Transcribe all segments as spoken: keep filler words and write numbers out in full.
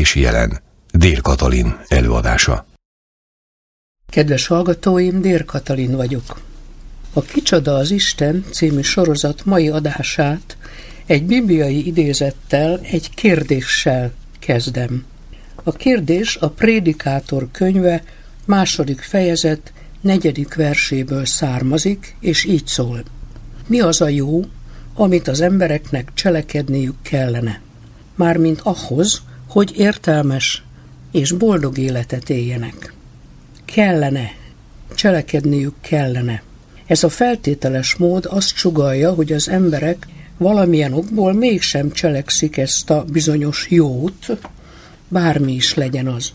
és jelen. Dér Katalin előadása. Kedves hallgatóim, Dér Katalin vagyok. A Kicsoda az Isten című sorozat mai adását egy bibliai idézettel, egy kérdéssel kezdem. A kérdés a Prédikátor könyve második fejezet negyedik verséből származik, és így szól. Mi az a jó, amit az embereknek cselekedniük kellene? Mármint ahhoz, hogy értelmes és boldog életet éljenek. Kellene, cselekedniük kellene. Ez a feltételes mód azt sugallja, hogy az emberek valamilyen okból mégsem cselekszik ezt a bizonyos jót, bármi is legyen az.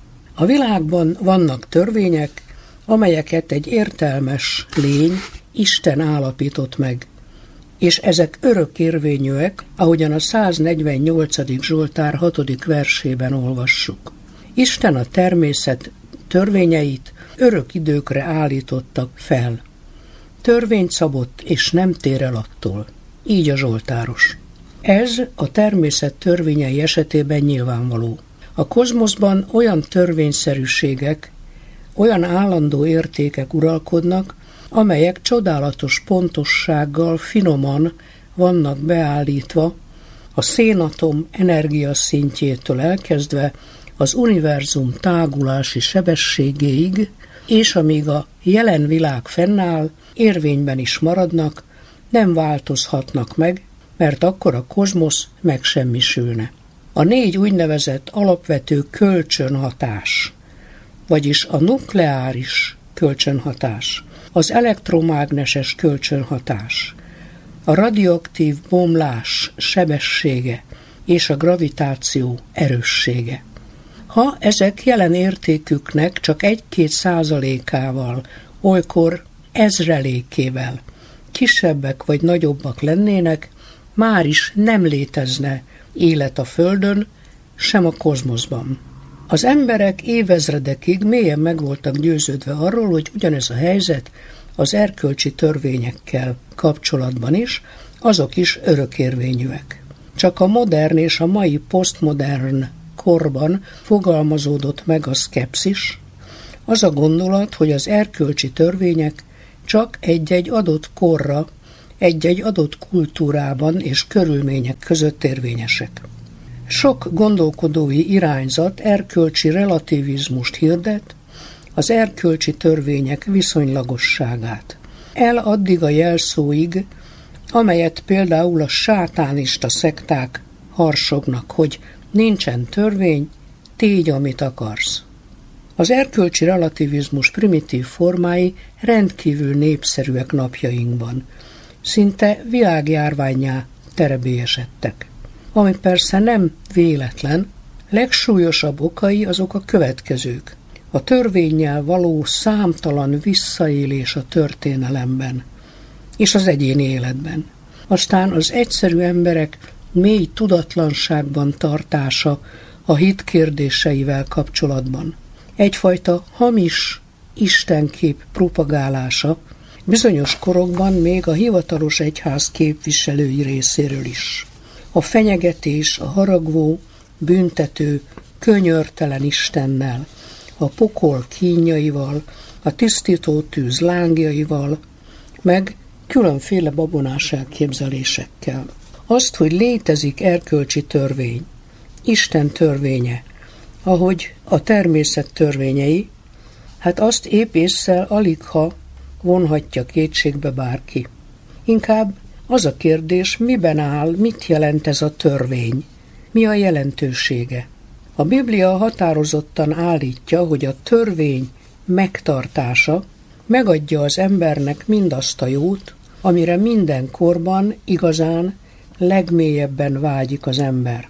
A világban vannak törvények, amelyeket egy értelmes lény, Isten állapított meg, és ezek örökérvényűek, ahogyan a száznegyvennyolcadik Zsoltár hatodik versében olvassuk. Isten a természet törvényeit örök időkre állítottak fel. Törvényt szabott, és nem tér el attól. Így a zsoltáros. Ez a természet törvényei esetében nyilvánvaló. A kozmoszban olyan törvényszerűségek, olyan állandó értékek uralkodnak, amelyek csodálatos pontossággal, finoman vannak beállítva, a szénatom energiaszintjétől elkezdve az univerzum tágulási sebességéig, és amíg a jelen világ fennáll, érvényben is maradnak, nem változhatnak meg, mert akkor a kozmosz megsemmisülne. A négy úgynevezett alapvető kölcsönhatás, vagyis a nukleáris kölcsönhatás, az elektromágneses kölcsönhatás, a radioaktív bomlás sebessége és a gravitáció erőssége. Ha ezek jelen értéküknek csak egy-két százalékával, olykor ezrelékével kisebbek vagy nagyobbak lennének, már is nem létezne élet a Földön, sem a kozmoszban. Az emberek évezredekig mélyen meg voltak győződve arról, hogy ugyanez a helyzet az erkölcsi törvényekkel kapcsolatban is, azok is örökérvényűek. Csak a modern és a mai posztmodern korban fogalmazódott meg a szkepszis, az a gondolat, hogy az erkölcsi törvények csak egy-egy adott korra, egy-egy adott kultúrában és körülmények között érvényesek. Sok gondolkodói irányzat erkölcsi relativizmust hirdet, az erkölcsi törvények viszonylagosságát. El addig a jelszóig, amelyet például a sátánista szekták harsognak, hogy nincsen törvény, tégy, amit akarsz. Az erkölcsi relativizmus primitív formái rendkívül népszerűek napjainkban. Szinte világjárvánnyá terebélyesedtek. Ami persze nem véletlen, legsúlyosabb okai azok a következők. A törvénnyel való számtalan visszaélés a történelemben és az egyéni életben. Aztán az egyszerű emberek mély tudatlanságban tartása a hit kérdéseivel kapcsolatban. Egyfajta hamis istenkép propagálása, bizonyos korokban még a hivatalos egyház képviselői részéről is. A fenyegetés, a haragvó, büntető, könyörtelen Istennel, a pokol kínjaival, a tisztító tűz lángjaival, meg különféle babonás elképzelésekkel. Azt, hogy létezik erkölcsi törvény, Isten törvénye, ahogy a természet törvényei, hát azt épp ésszel aligha vonhatja kétségbe bárki. Inkább az a kérdés, miben áll, mit jelent ez a törvény, mi a jelentősége. A Biblia határozottan állítja, hogy a törvény megtartása megadja az embernek mindazt a jót, amire minden korban igazán legmélyebben vágyik az ember.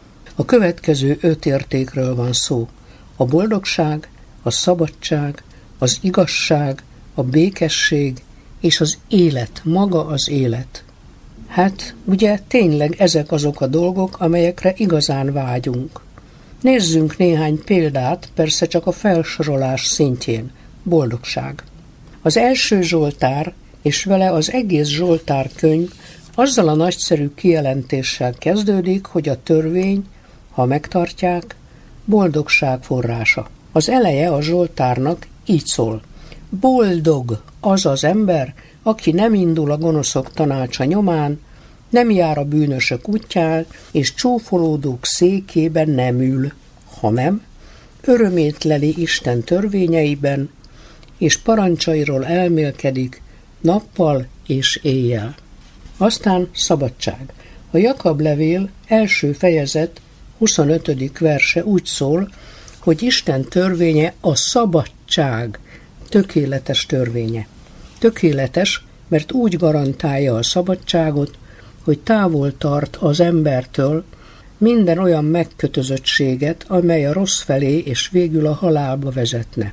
A következő öt értékről van szó. A boldogság, a szabadság, az igazság, a békesség és az élet, maga az élet. Hát, ugye tényleg ezek azok a dolgok, amelyekre igazán vágyunk. Nézzünk néhány példát, persze csak a felsorolás szintjén. Boldogság. Az első Zsoltár, és vele az egész Zsoltár könyv azzal a nagyszerű kijelentéssel kezdődik, hogy a törvény, ha megtartják, boldogság forrása. Az eleje a Zsoltárnak így szól. Boldog az az ember, aki nem indul a gonoszok tanácsa nyomán, nem jár a bűnösök útján, és csúfolódók székében nem ül, hanem örömét leli Isten törvényeiben, és parancsairól elmélkedik nappal és éjjel. Aztán szabadság. A Jakab levél első fejezet huszonötödik verse úgy szól, hogy Isten törvénye a szabadság tökéletes törvénye. Tökéletes, mert úgy garantálja a szabadságot, hogy távol tart az embertől minden olyan megkötözöttséget, amely a rossz felé és végül a halálba vezetne.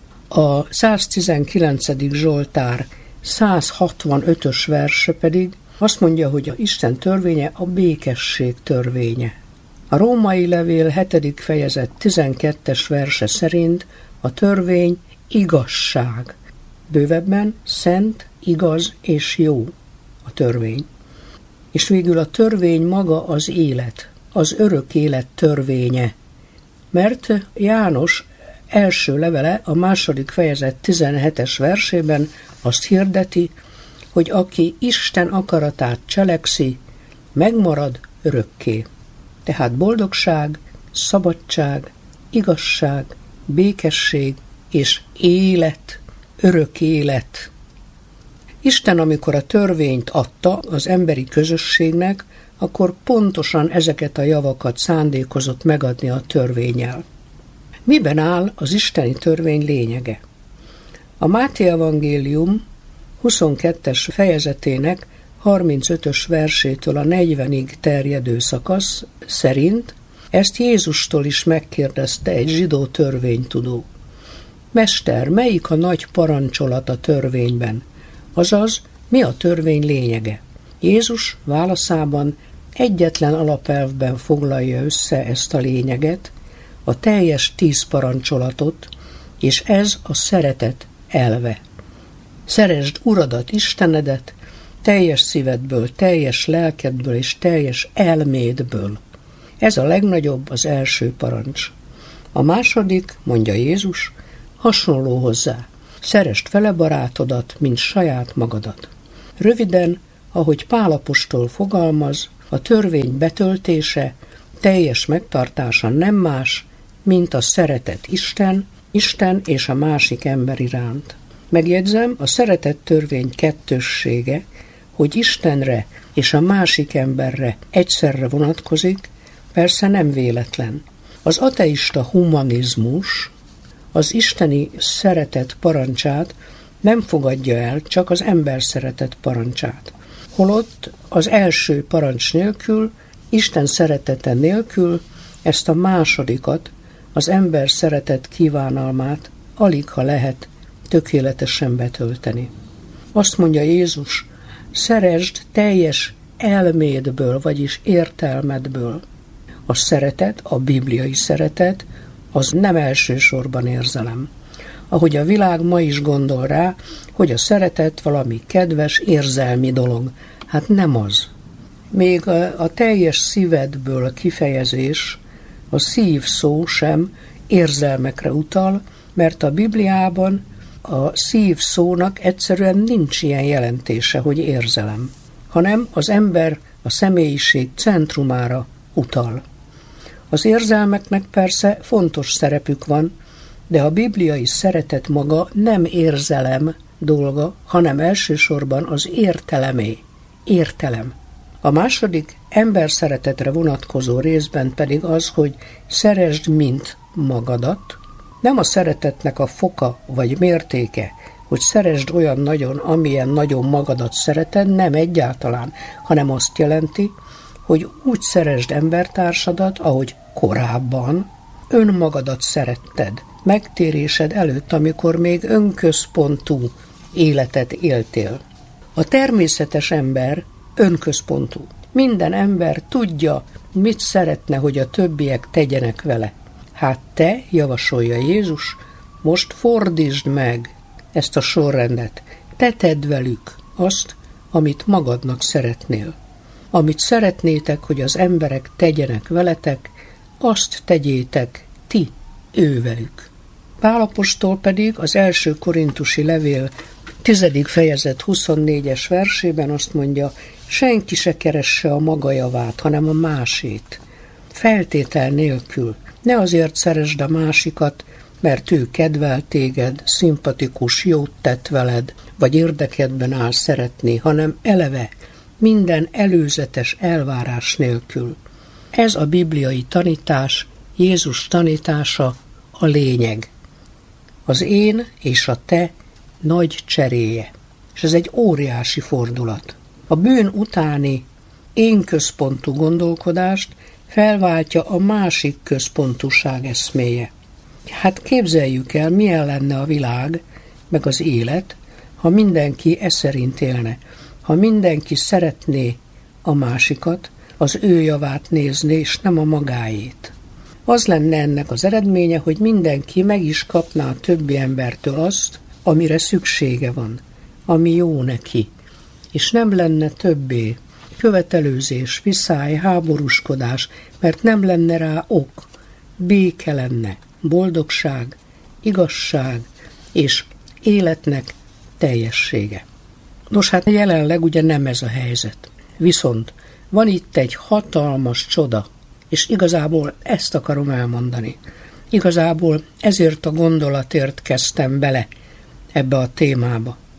A száztizenkilencedik Zsoltár százhatvanötös verse pedig azt mondja, hogy a Isten törvénye a békesség törvénye. A római levél hetedik fejezet tizenkettes verse szerint a törvény igazság. Bővebben szent, igaz és jó a törvény. És végül a törvény maga az élet, az örök élet törvénye. Mert János első levele a második fejezet tizenhetes versében azt hirdeti, hogy aki Isten akaratát cselekszi, megmarad örökké. Tehát boldogság, szabadság, igazság, békesség és élet, örök élet. Isten, amikor a törvényt adta az emberi közösségnek, akkor pontosan ezeket a javakat szándékozott megadni a törvénnyel. Miben áll az isteni törvény lényege? A Máté evangélium huszonkettes fejezetének harmincötös versétől a negyvenig terjedő szakasz szerint ezt Jézustól is megkérdezte egy zsidó törvénytudó. Mester, melyik a nagy parancsolat a törvényben? Azaz, mi a törvény lényege? Jézus válaszában egyetlen alapelvben foglalja össze ezt a lényeget, a teljes tíz parancsolatot, és ez a szeretet elve. Szeresd Uradat, Istenedet, teljes szívedből, teljes lelkedből és teljes elmédből. Ez a legnagyobb, az első parancs. A második, mondja Jézus, hasonló hozzá. Szeresd fele barátodat, mint saját magadat. Röviden, ahogy Pál apostol fogalmaz, a törvény betöltése, teljes megtartása nem más, mint a szeretet Isten, Isten és a másik ember iránt. Megjegyzem, a szeretet törvény kettőssége, hogy Istenre és a másik emberre egyszerre vonatkozik, persze nem véletlen. Az ateista humanizmus az isteni szeretet parancsát nem fogadja el, csak az ember szeretet parancsát. Holott az első parancs nélkül, Isten szeretete nélkül ezt a másodikat, az ember szeretet kívánalmát alig ha lehet tökéletesen betölteni. Azt mondja Jézus, szeresd teljes elmédből, vagyis értelmedből. A szeretet, a bibliai szeretet, az nem elsősorban érzelem. Ahogy a világ ma is gondol rá, hogy a szeretet valami kedves, érzelmi dolog. Hát nem az. Még a, a teljes szívedből kifejezés, a szív szó sem érzelmekre utal, mert a Bibliában a szív szónak egyszerűen nincs ilyen jelentése, hogy érzelem, hanem az ember a személyiség centrumára utal. Az érzelmeknek persze fontos szerepük van, de a bibliai szeretet maga nem érzelem dolga, hanem elsősorban az értelemé. Értelem. A második ember szeretetre vonatkozó részben pedig az, hogy szeresd mint magadat, nem a szeretetnek a foka vagy mértéke, hogy szeresd olyan nagyon, amilyen nagyon magadat szereted, nem egyáltalán, hanem azt jelenti, hogy úgy szeresd embertársadat, ahogy korábban önmagadat szeretted, megtérésed előtt, amikor még önközpontú életet éltél. A természetes ember önközpontú. Minden ember tudja, mit szeretne, hogy a többiek tegyenek vele. Hát te, javasolja Jézus, most fordítsd meg ezt a sorrendet. Te tedd velük azt, amit magadnak szeretnél. Amit szeretnétek, hogy az emberek tegyenek veletek, azt tegyétek ti ővelük. Pál apostol pedig az első korintusi levél tizedik fejezet huszonnégyes versében azt mondja, senki se keresse a maga javát, hanem a másét. Feltétel nélkül. Ne azért szeresd a másikat, mert ő kedvel téged, szimpatikus, jót tett veled, vagy érdekedben áll szeretni, hanem eleve, minden előzetes elvárás nélkül. Ez a bibliai tanítás, Jézus tanítása a lényeg. Az én és a te nagy cseréje. És ez egy óriási fordulat. A bűn utáni én központú gondolkodást felváltja a másik központúság eszméje. Hát képzeljük el, milyen lenne a világ, meg az élet, ha mindenki e szerint élne. Ha mindenki szeretné a másikat, az ő javát nézné, és nem a magáét. Az lenne ennek az eredménye, hogy mindenki meg is kapná a többi embertől azt, amire szüksége van, ami jó neki, és nem lenne többé követelőzés, viszály, háborúskodás, mert nem lenne rá ok, béke lenne, boldogság, igazság és életnek teljessége. Nos, hát jelenleg ugye nem ez a helyzet. Viszont van itt egy hatalmas csoda, és igazából ezt akarom elmondani. Igazából ezért a gondolatért kezdtem bele ebbe a témába.